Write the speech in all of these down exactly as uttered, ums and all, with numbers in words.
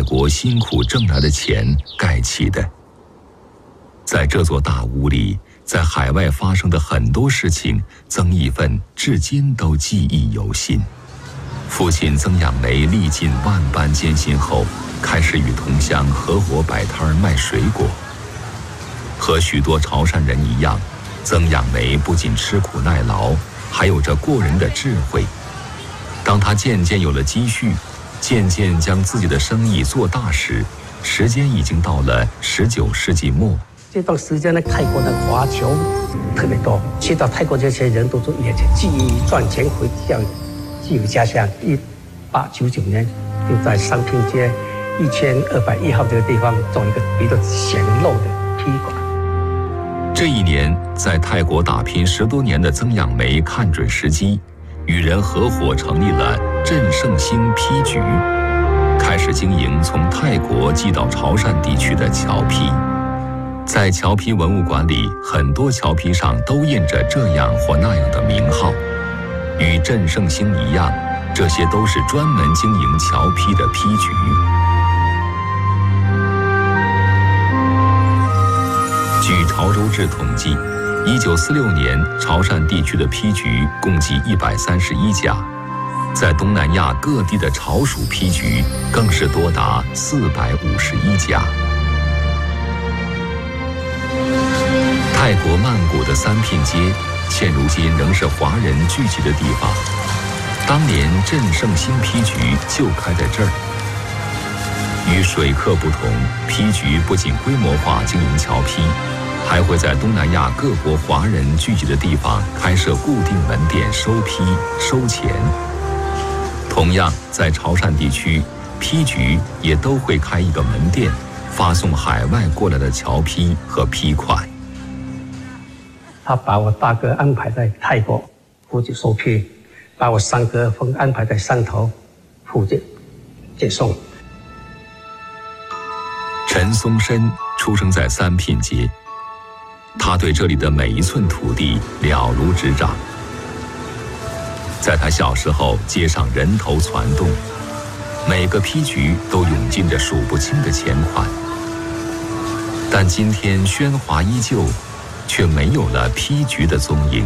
国辛苦挣来的钱盖起的。在这座大屋里，在海外发生的很多事情，曾义奋至今都记忆犹新。父亲曾养梅历尽万般艰辛后，开始与同乡合伙摆摊卖水果。和许多潮汕人一样，曾养梅不仅吃苦耐劳，还有着过人的智慧。当他渐渐有了积蓄，渐渐将自己的生意做大时，时间已经到了十九世纪末。 这段时间呢，泰国的华侨特别多，去到泰国这些人都说也急于赚钱回家，寄回家乡。一八九九年，就在商品街一千二百一号这个地方做一个比较显露的批馆。 这一年，在泰国打拼十多年的曾养梅看准时机，与人合伙成立了镇盛兴批局，开始经营从泰国寄到潮汕地区的侨批。在侨批文物馆里，很多侨批上都印着这样或那样的名号。与镇盛兴一样，这些都是专门经营侨批的批局。据潮州志统计，一九四六年潮汕地区的批局共计一百三十一家，在东南亚各地的潮属批局更是多达四百五十一家。泰国曼谷的三聘街，现如今仍是华人聚集的地方。当年镇盛兴批局就开在这儿。与水客不同，批局不仅规模化经营侨批，还会在东南亚各国华人聚集的地方开设固定门店收批收钱。同样，在潮汕地区，批局也都会开一个门店，发送海外过来的侨批和批款。 他把我大哥安排在泰国负责收批，把我三哥分安排在汕头负责接送。 陈松深出生在三聘街，他对这里的每一寸土地了如指掌。在他小时候，街上人头攒动，每个批局都涌进着数不清的钱款。但今天喧哗依旧，却没有了批局的踪影。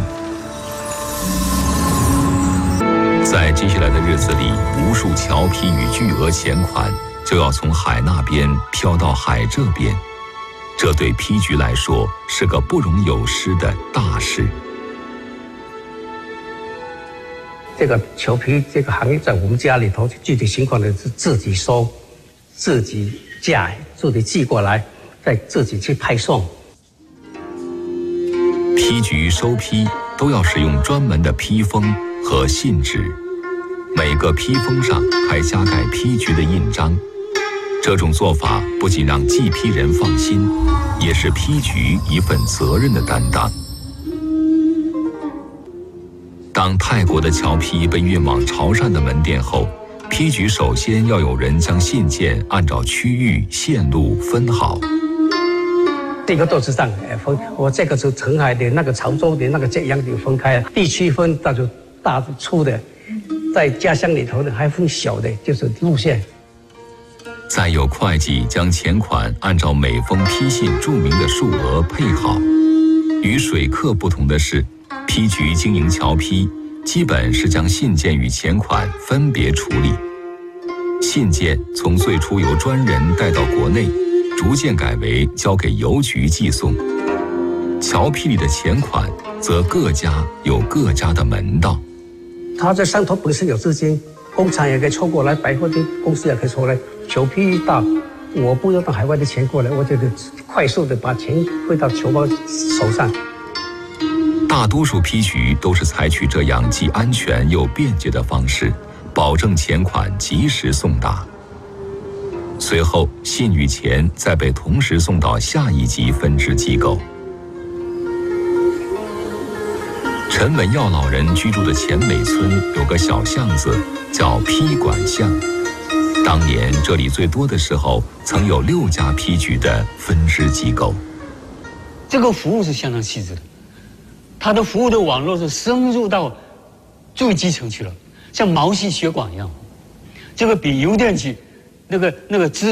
在接下来的日子里，无数侨批与巨额钱款就要从海那边飘到海这边，这对批局来说是个不容有失的大事。 这个侨批这个行业在我们家里头具体情况呢是自己收、自己架、自己寄过来，再自己去派送。 批局收批都要使用专门的批封和信纸，每个批封上还加盖批局的印章。这种做法不仅让寄批人放心，也是批局一份责任的担当。当泰国的侨批被运往潮汕的门店后，批局首先要有人将信件按照区域线路分好。 这个都是这样分，我这个是澄海的，那个潮州的，那个这样就分开了。地区分那就大的粗的，在家乡里头呢还分小的，就是路线。 再有会计将钱款按照每封批信注明的数额配好。与水客不同的是，批局经营侨批，基本是将信件与钱款分别处理。信件从最初由专人带到国内，逐渐改为交给邮局寄送。侨批里的钱款则各家有各家的门道。 他在汕头本身有资金，工厂也可以抽过来，百货的公司也可以抽来。侨批到，我不用到海外的钱过来，我就快速的把钱汇到侨胞手上。 大多数批局都是采取这样既安全又便捷的方式，保证钱款及时送达。随后，信与钱再被同时送到下一级分支机构。陈文耀老人居住的前美村有个小巷子，叫批馆巷。当年这里最多的时候，曾有六家批局的分支机构。 这个服务是相当细致的，它的服务的网络是深入到最基层去了，像毛细血管一样。这个比邮电局那个那个资